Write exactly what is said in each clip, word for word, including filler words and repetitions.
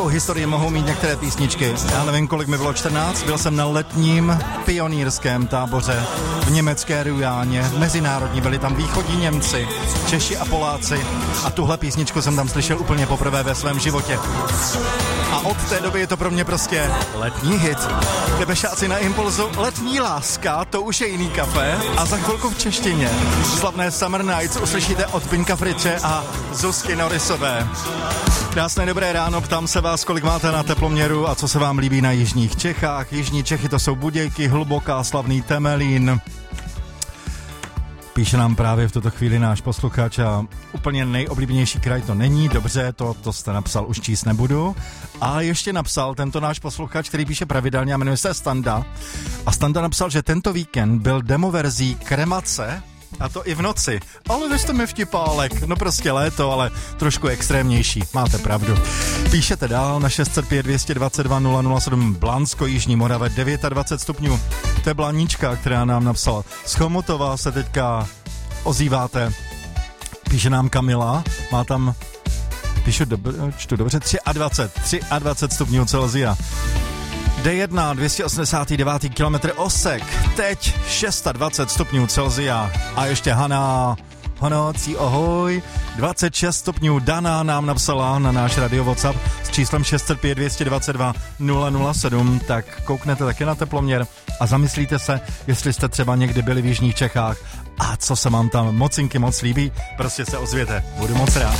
jakou historii mohou mít některé písničky. Já nevím, kolik mi bylo, čtrnáct, byl jsem na letním pionýrském táboře v německé Rujáně, mezinárodní, byli tam východní Němci, Češi a Poláci a tuhle písničku jsem tam slyšel úplně poprvé ve svém životě. A od té doby je to pro mě prostě letní hit. Debešáci na Impulzu, letní láska, to už je jiný kafe a za chvilku v češtině. Slavné Summer Nights uslyšíte od Pinka Friče a Zuzky Norisové. Krásné dobré ráno, ptám se vás, kolik máte na teploměru a co se vám líbí na jižních Čechách. Jižní Čechy to jsou Budějky, Hluboká, slavný Temelín. Píše nám právě v tuto chvíli náš posluchač a úplně nejoblíbenější kraj to není, dobře, to, to jste napsal, už číst nebudu. A ještě napsal tento náš posluchač, který píše pravidelně a jmenuje se Standa. A Standa napsal, že tento víkend byl demoverzí Kremace, a to i v noci. Ale vy jste mi vtipálek, no prostě léto, ale trošku extrémnější, máte pravdu. Píšete dál na šest set pět dvě dva dva nula nula sedm Blansko, Jižní Morave, dvacet devět stupňů. To je Blaníčka, která nám napsala. Z Chomutova se teďka ozýváte. Píše nám Kamila, má tam, píšu dobře, čtu dobře, dvacet tři, dvacet tři stupňů Celsia. D jedna, dvě stě osmdesát devět kilometr Osek, teď dvacet šest stupňů Celsia. A ještě Hana, Honocí, ohoj, dvacet šest stupňů. Dana nám napsala na náš radio WhatsApp s číslem šest set pět dvě dva dva nula nula sedm, tak kouknete taky na teploměr a zamyslíte se, jestli jste třeba někdy byli v jižních Čechách a co se vám tam mocinky moc líbí, prostě se ozvěte, budu moc rád.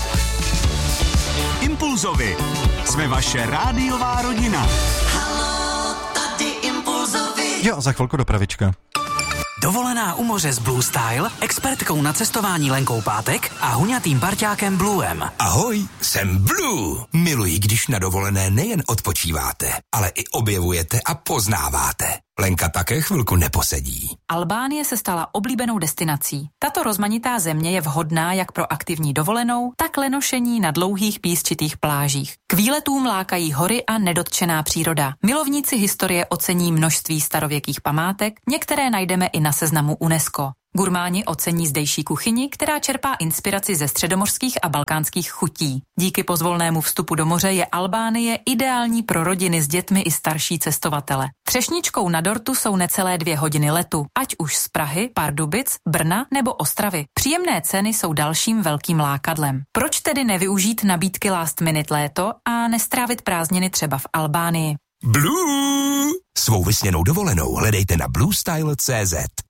Impulzovi. Jsme vaše rádiová rodina. Haló, tady Impulzovi. Jo, za chvilku dopravička. Dovolená u moře s Blue Style, expertkou na cestování Lenkou Pátek a huňatým parťákem Bluem. Ahoj, jsem Blue. Miluji, když na dovolené nejen odpočíváte, ale i objevujete a poznáváte. Lenka také chvilku neposedí. Albánie se stala oblíbenou destinací. Tato rozmanitá země je vhodná jak pro aktivní dovolenou, tak lenošení na dlouhých písčitých plážích. K výletům lákají hory a nedotčená příroda. Milovníci historie ocení množství starověkých památek, některé najdeme i na seznamu UNESCO. Gurmáni ocení zdejší kuchyni, která čerpá inspiraci ze středomořských a balkánských chutí. Díky pozvolnému vstupu do moře je Albánie ideální pro rodiny s dětmi i starší cestovatele. Třešničkou na dortu jsou necelé dvě hodiny letu, ať už z Prahy, Pardubic, Brna nebo Ostravy. Příjemné ceny jsou dalším velkým lákadlem. Proč tedy nevyužít nabídky Last Minute léto a nestrávit prázdniny třeba v Albánii? Blue! Svou vysněnou dovolenou hledejte na bluestyle tečka cé zet.